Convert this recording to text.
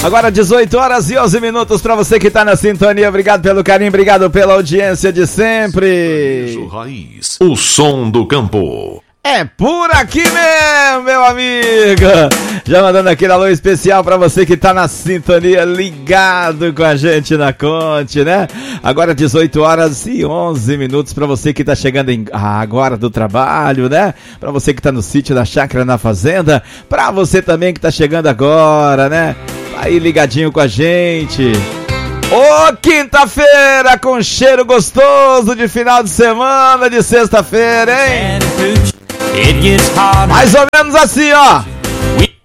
Agora 18 horas e 11 minutos para você que tá na sintonia. Obrigado pelo carinho, obrigado pela audiência de sempre. Raiz, o som do campo. É por aqui mesmo, meu amigo. Já mandando aquele alô especial pra você que tá na sintonia, ligado com a gente na Conte, né? Agora 18 horas e 11 minutos pra você que tá chegando agora do trabalho, né? Pra você que tá no sítio, da chácara, na fazenda. Pra você também que tá chegando agora, né? Aí ligadinho com a gente. Ô, quinta-feira com cheiro gostoso de final de semana, de sexta-feira, hein? Mais ou menos assim, ó.